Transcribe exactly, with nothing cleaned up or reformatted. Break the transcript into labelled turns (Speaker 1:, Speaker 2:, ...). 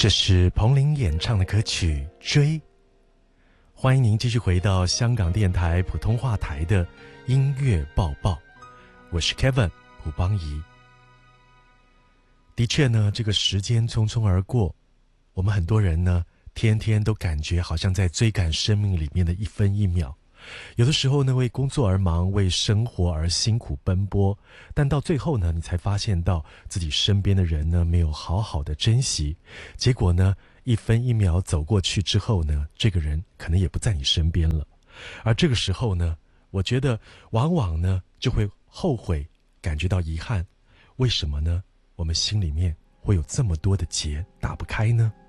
Speaker 1: 这是彭羚演唱的歌曲《追》。欢迎您继续回到香港电台普通话台的音乐报报，我是 Kevin 胡邦仪。的确呢，这个时间匆匆而过，我们很多人呢，天天都感觉好像在追赶生命里面的一分一秒。有的时候呢，为工作而忙，为生活而辛苦奔波，但到最后呢，你才发现到自己身边的人呢，没有好好的珍惜，结果呢，一分一秒走过去之后呢，这个人可能也不在你身边了。而这个时候呢，我觉得往往呢，就会后悔，感觉到遗憾。为什么呢？我们心里面会有这么多的结打不开呢？